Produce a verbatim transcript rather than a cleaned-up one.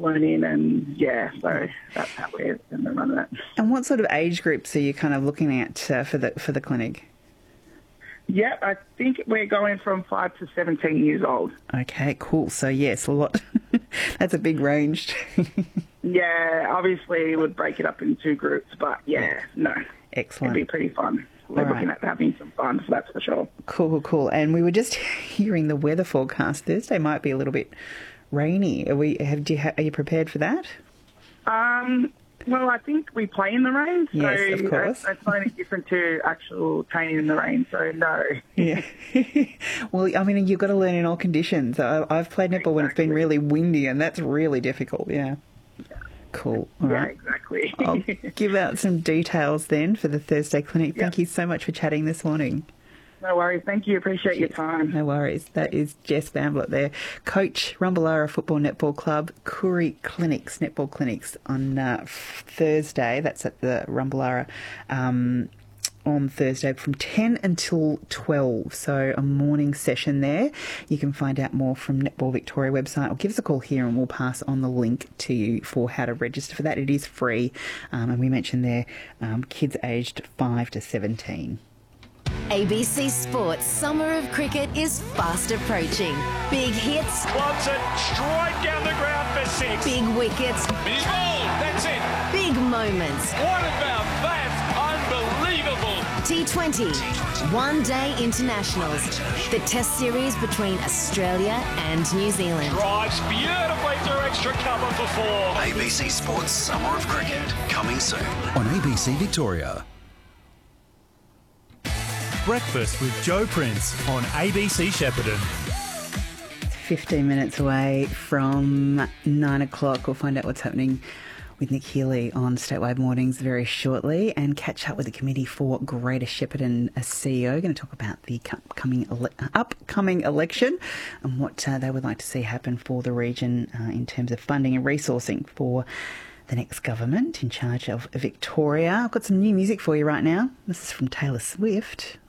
flown in, and yeah, so that's how we're going to run it. And what sort of age groups are you kind of looking at uh, for the for the clinic? Yeah, I think we're going from five to seventeen years old. Okay, cool. So yes, a lot. That's a big range. Yeah, obviously it would break it up in two groups, but yeah, no. Excellent. It'd be pretty fun. We're All looking right. at having some fun, so that's for sure. Cool, cool, cool. And we were just hearing the weather forecast. Thursday might be a little bit rainy. Are we? Have, do you ha- are you prepared for that? Um, well, I think we play in the rain, so Yes, of course. That's, that's only different to actual training in the rain, so no. Yeah. Well, I mean, you've got to learn in all conditions. I, I've played netball when it's been really windy, and that's really difficult, yeah. Cool. All Yeah, right. exactly. I'll give out some details then for the Thursday clinic. Thank Yep. you so much for chatting this morning. No worries. Thank you. Appreciate your time. No worries. That is Jess Bamblett there, coach, Rumballara Football Netball Club, Koori Clinics, Netball Clinics on uh, Thursday. That's at the Rumballara um, on Thursday from ten until twelve. So a morning session there. You can find out more from Netball Victoria website, or give us a call here and we'll pass on the link to you for how to register for that. It is free. Um, and we mentioned there um, kids aged five to seventeen. A B C Sports Summer of Cricket is fast approaching. Big hits, Wants it straight down the ground for six. big wickets, He's bowled. That's it. big moments. What about that? Unbelievable. T twenty, One Day Internationals. The test series between Australia and New Zealand. Drives beautifully through extra cover for four. A B C Sports Summer of Cricket, coming soon on A B C Victoria. Breakfast with Joe Prince on A B C Shepparton. fifteen minutes away from nine o'clock. We'll find out what's happening with Nick Healy on Statewide Mornings very shortly, and catch up with the Committee for Greater Shepparton C E O. Going to talk about the upcoming, ele- upcoming election and what uh, they would like to see happen for the region uh, in terms of funding and resourcing for the next government in charge of Victoria. I've got some new music for you right now. This is from Taylor Swift.